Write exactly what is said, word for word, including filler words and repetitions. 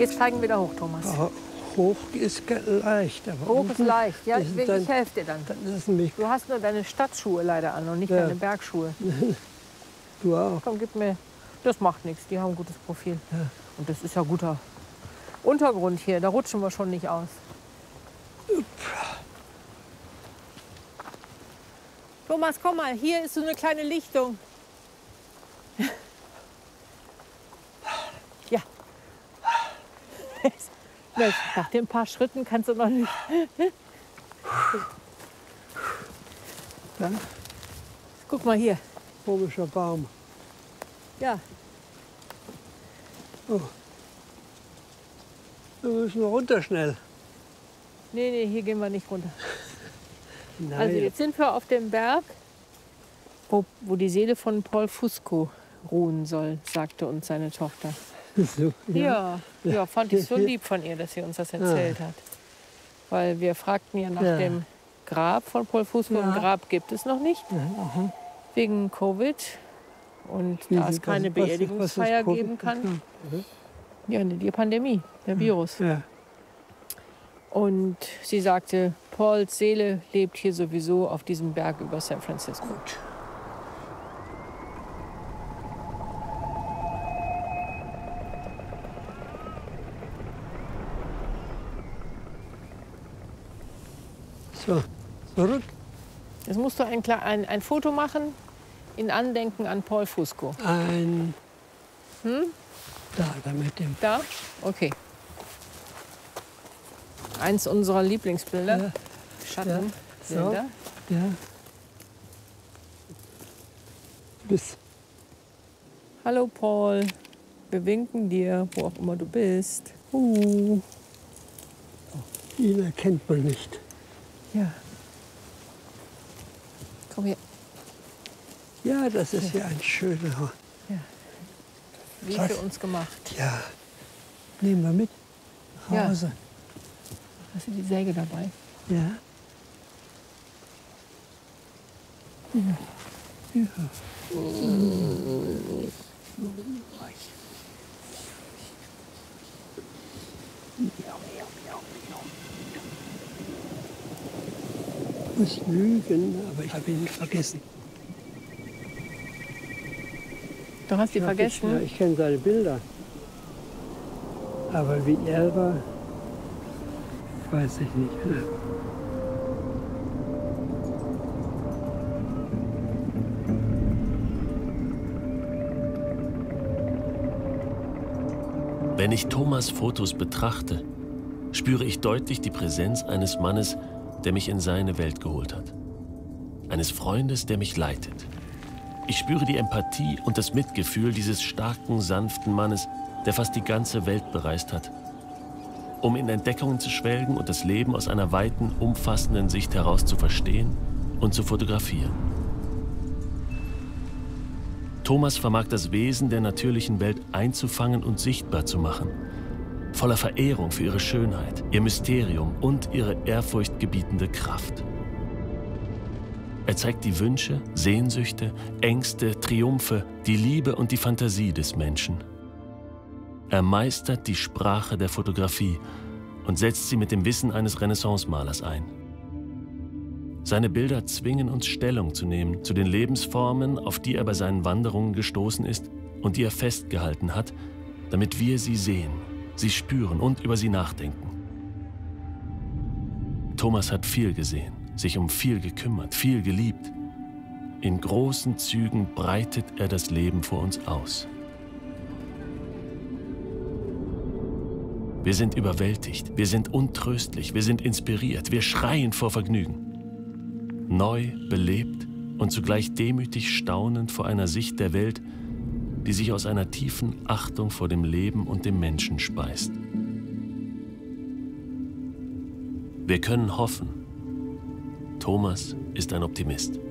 Jetzt zeigen wir da hoch, Thomas. Ja, hoch ist leicht. Aber hoch ist leicht. Ja, ist ich dann, helfe dir dann. dann ist nämlich, Du hast nur deine Stadtschuhe leider an und nicht ja. deine Bergschuhe. Du auch. Komm, gib mir. Das macht nichts. Die haben ein gutes Profil. Ja. Und das ist ja guter Untergrund hier. Da rutschen wir schon nicht aus. Thomas, komm mal. Hier ist so eine kleine Lichtung. Ja. Nach den paar Schritten kannst du noch nicht. Ja. Guck mal hier. Komischer Baum. Ja. Oh. Wir müssen runter schnell. Nee, nee, hier gehen wir nicht runter. Nein. Also jetzt sind wir auf dem Berg, wo, wo die Seele von Paul Fusco ruhen soll, sagte uns seine Tochter. So, ja. Ja, ja, fand ich so lieb von ihr, dass sie uns das erzählt ja. hat. Weil wir fragten ja nach ja. dem Grab von Paul Fusco. Ja. Ein Grab gibt es noch nicht, ja. wegen Covid. Und Wie, da es keine was, Beerdigungsfeier was geben kann. Ja, die Pandemie, der Virus. Ja. Und sie sagte, Pauls Seele lebt hier sowieso auf diesem Berg über San Francisco. Gut. So, zurück. Jetzt musst du ein, ein, ein Foto machen in Andenken an Paul Fusco. Ein... Hm? Da, da mit dem... Da? Okay. Eins unserer Lieblingsbilder. Ja. Schatten. Ja. So. Ja. Bis. Hallo Paul. Wir winken dir, wo auch immer du bist. Uh. Ihn erkennt man nicht. Ja. Komm her. Ja, das ist ja, ja ein schöner. Ja. Wie für uns gemacht. Ja. Nehmen wir mit nach Hause. Ja. Hast du die Säge dabei? Ja. Ja. Ja. Ich muss lügen, aber ich habe ihn nicht vergessen. Du hast die ich vergessen? Ich, ja, ich kenne seine Bilder. Aber wie er war, weiß ich nicht. Wenn ich Thomas Fotos betrachte, spüre ich deutlich die Präsenz eines Mannes, der mich in seine Welt geholt hat. Eines Freundes, der mich leitet. Ich spüre die Empathie und das Mitgefühl dieses starken, sanften Mannes, der fast die ganze Welt bereist hat, um in Entdeckungen zu schwelgen und das Leben aus einer weiten, umfassenden Sicht heraus zu verstehen und zu fotografieren. Thomas vermag das Wesen der natürlichen Welt einzufangen und sichtbar zu machen, voller Verehrung für ihre Schönheit, ihr Mysterium und ihre ehrfurchtgebietende Kraft. Er zeigt die Wünsche, Sehnsüchte, Ängste, Triumphe, die Liebe und die Fantasie des Menschen. Er meistert die Sprache der Fotografie und setzt sie mit dem Wissen eines Renaissance-Malers ein. Seine Bilder zwingen uns Stellung zu nehmen zu den Lebensformen, auf die er bei seinen Wanderungen gestoßen ist und die er festgehalten hat, damit wir sie sehen, sie spüren und über sie nachdenken. Thomas hat viel gesehen, sich um viel gekümmert, viel geliebt. In großen Zügen breitet er das Leben vor uns aus. Wir sind überwältigt, wir sind untröstlich, wir sind inspiriert, wir schreien vor Vergnügen. Neu, belebt und zugleich demütig staunend vor einer Sicht der Welt, die sich aus einer tiefen Achtung vor dem Leben und dem Menschen speist. Wir können hoffen. Thomas ist ein Optimist.